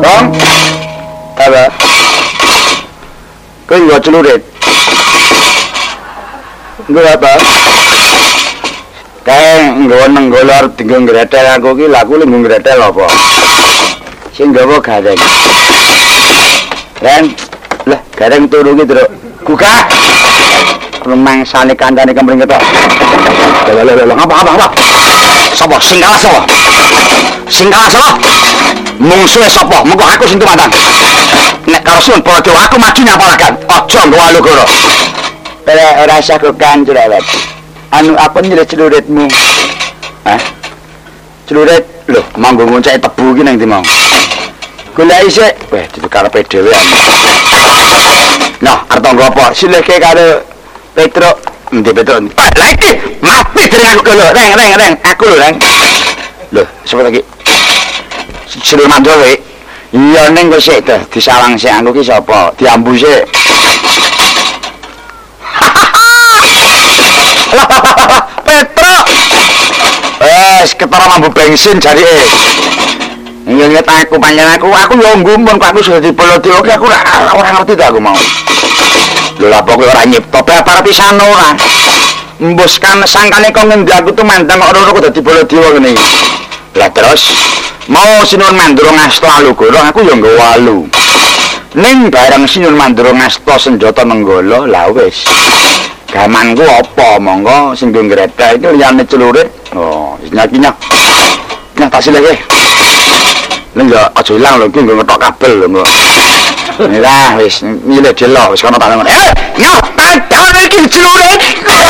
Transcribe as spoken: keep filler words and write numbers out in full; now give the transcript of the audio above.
Bang. Apa? Kowe nggo celurit. Nggo apa? Kae nggo nenggolor dienggo ngretel aku ki, lha aku lho ngretel apa? Sing gawa gareng. Ren, lah gareng turu ki, Truk. Buka. Rumangsane kancane kemring ketok. Lho lho lho ngapa ngapa? Sapa sing kalah sapa? Sing kalah sapa? Mungsuhe sapa? Mengko aku sing tumandang. Nek karo sun padha aku maju nyapalakan. Aja nggawa logoro. Ora ora usah kokan cerewet. Anu apa nyilih celuritmu? Hah? Celurit lho, manggo ngoncake tebu ki nang ndi mau? Golek isik. Weh, dikarepe dhewe. Nah, arep nggo apa? Silihke karo Petruk. Endi Petruk? Lah iki mati dereng aku lho, reng reng reng. Aku lho, reng. Lho, sapa iki? Sing mandor wae. Iya ning wis sik to, disawang sik aku ki sapa? Diambu sik. Petruk. Wes ketara mambu bensin jarike. Iya nget aku panjenengan aku, aku yo nggumun kok aku sudah dipeloti oke aku ora ora ngerti ta aku mau. Lho lha pokoke ora nyipta babar pisan ora. Mbus kan sangkane kok ngendi aku tuh mandang kok ora kok dadi Baladewa ngene iki. Lah terus mau Sinuwun Mandura ngasta Alugoro aku yo nggawa walu. Ning bareng Sinuwun Mandura ngasta senjata nenggala lah wis. Gamanku apa monggo sing nggo ngretel iki liyane celurit. Oh, nyak-nyak. Nyak tak silih. Lha ya aja ilang lho iki nggo ngetok kabel lho engko. Lah wis nyilih delok wis kono tak ngono. Eh, nyok, tak iki celurit.